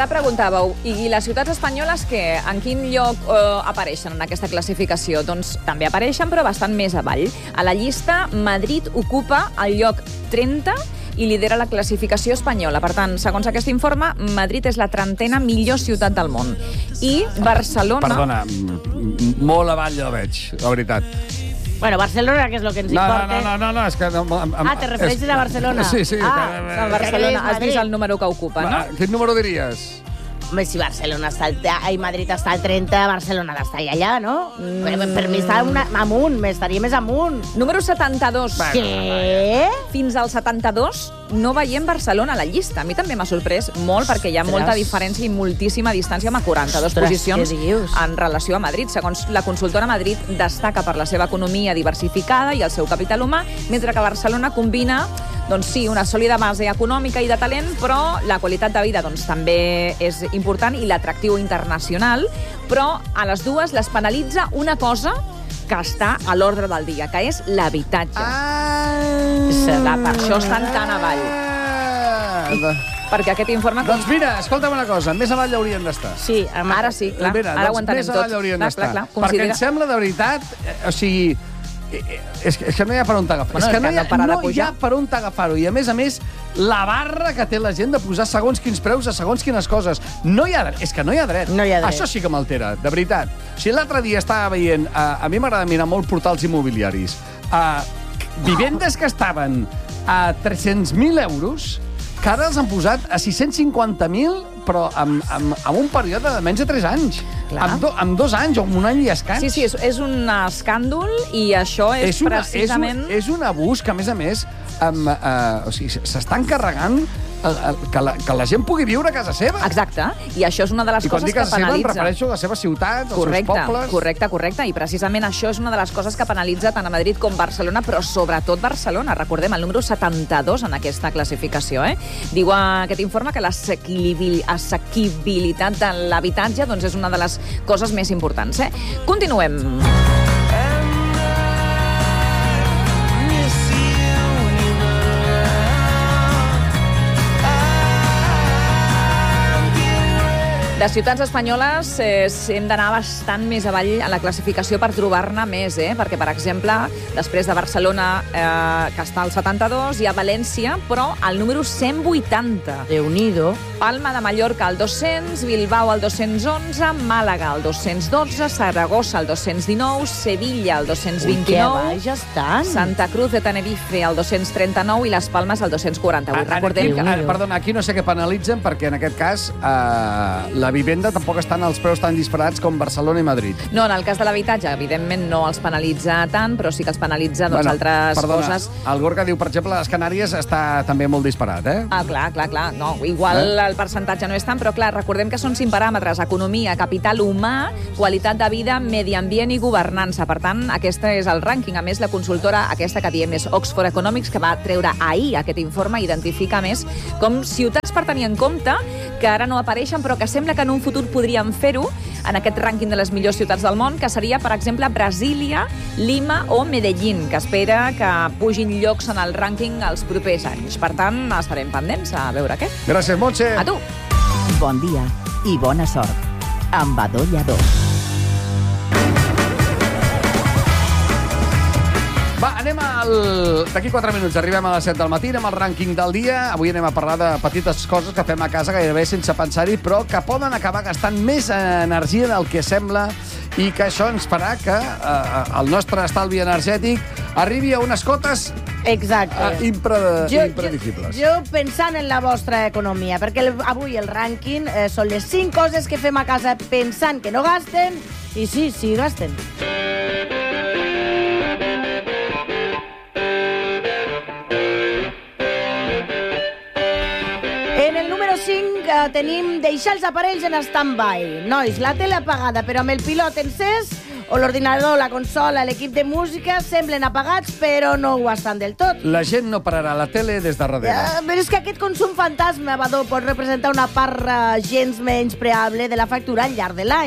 Ara preguntàveu, i les ciutats espanyoles en quin lloc apareixen en aquesta classificació? Doncs també apareixen, però bastant més avall. A la llista, Madrid ocupa el lloc 30 i lidera la classificació espanyola. Per tant, segons aquest informe, Madrid és la 30a millor ciutat del món. I Barcelona... Perdona, molt avall ja ho veig, la veritat. Bueno, Barcelona, que és el que ens importa. No, és que... Te refereixes a Barcelona? Sí. A Barcelona, has vist el número que ocupa, no? Quin número diries? Home, si Barcelona està i Madrid està al 30, Barcelona està allà, no? Per mi està amunt, estaria més amunt. Número 72. Què? Fins al 72 no veiem Barcelona a la llista. A mi també m'ha sorprès molt perquè hi ha molta diferència i moltíssima distància amb 42 posicions en relació a Madrid. Segons la consultora, Madrid destaca per la seva economia diversificada i el seu capital humà, mentre que Barcelona combina una sòlida base econòmica i de talent, però la qualitat de vida també és important i l'atractiu internacional, però a les dues les penalitza una cosa que està a l'ordre del dia, que és l'habitatge. Per això estan tan avall. Perquè aquest informe... Doncs mira, escolta'm una cosa, més avall haurien d'estar. Sí, ara sí, clar. Ara ho entenem tot. Més avall haurien d'estar. Perquè em sembla, de veritat, o sigui... És que no hi ha per on t'agafar. És que no hi ha per on t'agafar-ho. I, a més, la barra que té la gent de posar segons quins preus a segons quines coses. No hi ha dret. És que no hi ha dret. Això sí que m'altera, de veritat. Si l'altre dia estava veient... A mi m'agrada mirar molt portals immobiliaris. Vivendes que estaven a 300.000 euros, que ara els han posat a 650.000, però amb un període de menys de 3 anys. Amb 2 anys o amb un any i escaig. Sí, és un escàndol i això és precisament... És un abús que, a més, s'estan carregant que la gent pugui viure a casa seva. Exacte, i això és una de les coses que penalitza. I quan dic casa seva em refereixo a la seva ciutat, als seus pobles... Correcte, i precisament això és una de les coses que penalitza tant a Madrid com Barcelona, però sobretot Barcelona. Recordem, el número 72 en aquesta classificació. Diu aquest informe que l'assequibilitat de l'habitatge és una de les coses més importants. Continuem. Les ciutats espanyoles hem d'anar bastant més avall a la classificació per trobar-ne més, perquè, per exemple, després de Barcelona, que està al 72, hi ha València, però al número 180. Déu-n'hi-do. Palma de Mallorca al 200, Bilbao al 211, Màlaga al 212, Saragossa al 219, Sevilla al 229, ja estan. Santa Cruz de Tenerife al 239 i Les Palmes al 248. Recordem que... Perdona, aquí no sé què penalitzen, perquè en aquest cas la vivenda tampoc estan als preus tan disparats com Barcelona i Madrid. No, en el cas de l'habitatge, evidentment no els penalitza tant, però sí que els penalitza altres coses. El Gorka diu, per exemple, les Canàries està també molt disparat, Clar. No, igual el percentatge no és tant, però clar, recordem que són 5 paràmetres: economia, capital humà, qualitat de vida, medi ambient i governança. Per tant, aquest és el rànquing. A més, la consultora, aquesta que diem és Oxford Economics, que va treure ahir aquest informe, identifica més com ciutats per tenir en compte, que ara no apareixen, però que sembla que en un futur podríem fer-ho en aquest rànquing de les millors ciutats del món, que seria, per exemple, Brasília, Lima o Medellín, que espera que pugin llocs en el rànquing els propers anys. Per tant, estarem pendents a veure què. Gràcies, Montse. A tu. Bon dia i bona sort. Amb Adó Lladó. Va, anem d'aquí 4 minuts. Arribem a les 7 del matí, anem al rànquing del dia. Avui anem a parlar de petites coses que fem a casa gairebé sense pensar-hi, però que poden acabar gastant més energia del que sembla i que això ens farà que el nostre estalvi energètic arribi a unes cotes impredicibles. Jo pensant en la vostra economia, perquè avui el rànquing són les 5 coses que fem a casa pensant que no gasten, i sí, gasten. En el número 5 tenim deixar els aparells en stand-by. Nois, la tele apagada, però amb el pilot encès, o l'ordinador, la consola, l'equip de música semblen apagats, però no ho estan del tot. La gent no pararà la tele des de darrere. Però és que aquest consum fantasma, Badó, pot representar una part gens menyspreable de la factura al llarg de l'any.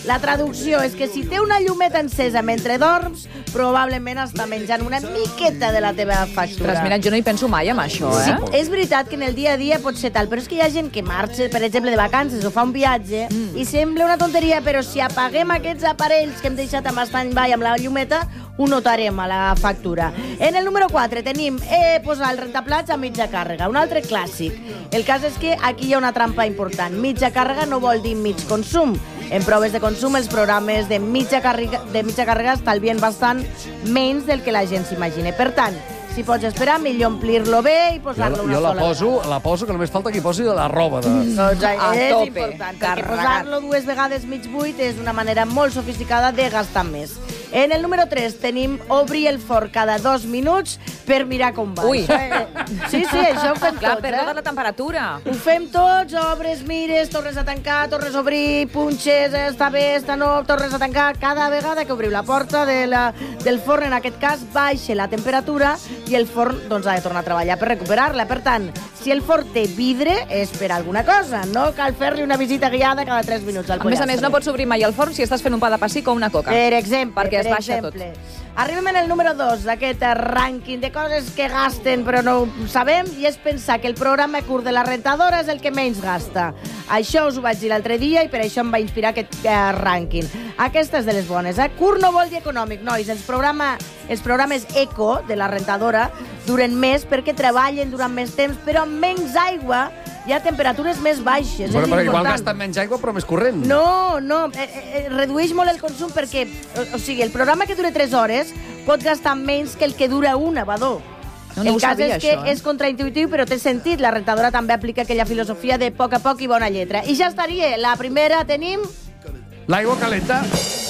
La traducció és que si té una llumeta encesa mentre dorms, probablement està menjant una miqueta de la teva factura. Ostres, mira, jo no hi penso mai amb això, Sí, és veritat que en el dia a dia pot ser tal, però és que hi ha gent que marxa, per exemple, de vacances o fa un viatge i sembla una tonteria, però si apaguem aquests aparells que hem deixat amb stand-by amb la llumeta, ho notarem a la factura. En el número 4 tenim posar el rentaplats a mitja càrrega, un altre clàssic. El cas és que aquí hi ha una trampa important. Mitja càrrega no vol dir mig consum. En proves de consum, els programes de mitja càrrega estalvien bastant menys del que la gent s'imagina. Per tant, si pots esperar, millor omplir-lo bé i posar-lo una sola. Jo la poso, que només falta que hi posi la roba. Doncs és important, perquè posar-lo 2 vegades mig buit és una manera molt sofisticada de gastar més. En el número 3 tenim obrir el forn cada 2 minuts per mirar com va. Ui! Sí, això ho fem Clar, tots, per tota la temperatura. Ho fem tots, obres, mires, tornes a tancar, tornes a obrir, punxes, està bé, està no, tornes a tancar. Cada vegada que obriu la porta del forn, en aquest cas, baixa la temperatura i el forn doncs, ha de tornar a treballar per recuperar-la. Per tant, si el forn té vidre, és per alguna cosa. No cal fer-li una visita guiada cada 3 minuts al pollastre. A més, no pots obrir mai el forn si estàs fent un pa de pessic o una coca. Per exemple. Perquè es baixa tot. Arribem en el número 2 d'aquest rànquing de coses que gasten però no ho sabem, i és pensar que el programa curt de la rentadora és el que menys gasta. Això us ho vaig dir l'altre dia i per això em va inspirar aquest rànquing. Aquesta és de les bones, Curt no vol dir econòmic, nois. Els programes eco de la rentadora duren més perquè treballen durant més temps, però amb menys aigua hi ha temperatures més baixes. Però igual gasten menys aigua, però més corrent. No, redueix molt el consum perquè, o sigui, el programa que dura 3 hores pot gastar menys que el que dura una, Badó. El cas és que és contraintuitiu, però té sentit. La rentadora també aplica aquella filosofia de poc a poc i bona lletra. I ja estaria. La primera tenim... L'aigua calenta.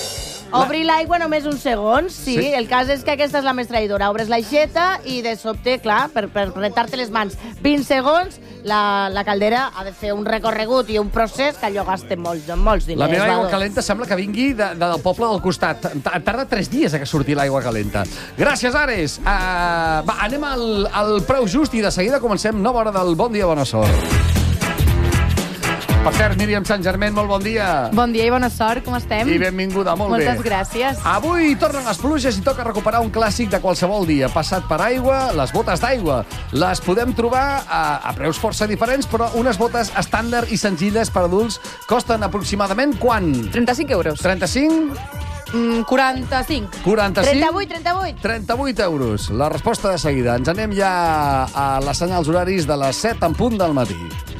Obrir l'aigua només uns segons, sí. El cas és que aquesta és la més traïdora. Obres l'aixeta i de sobte, clar, per rentar-te les mans 20 segons, la caldera ha de fer un recorregut i un procés que allò gasta molts diners. La meva aigua calenta sembla que vingui del poble del costat. Tarda 3 dies a que surti l'aigua calenta. Gràcies, Ares. Va, anem al preu just i de seguida comencem nova hora del Bon Dia, Bona Sort. Per cert, Míriam Sant Germain, molt bon dia. Bon dia i bona sort, com estem? I benvinguda, molt bé. Moltes gràcies. Avui tornen les pluges i toca recuperar un clàssic de qualsevol dia. Passat per aigua, les botes d'aigua. Les podem trobar a preus força diferents, però unes botes estàndard i senzilles per adults costen aproximadament quant? 35 euros. 35? 45. 45? 38. 38 euros. La resposta de seguida. Ens anem ja a les senyals horaris de les 7 en punt del matí.